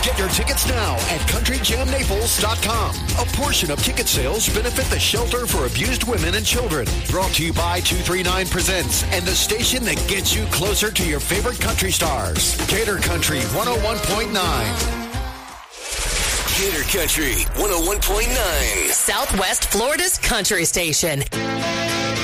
Get your tickets now at CountryJamNaples.com. A portion of ticket sales benefit the Shelter for Abused Women and Children. Brought to you by 239 Presents and the station that gets you closer to your favorite country stars. Gator Country 101.9. Gator Country 101.9. Southwest Florida's country station.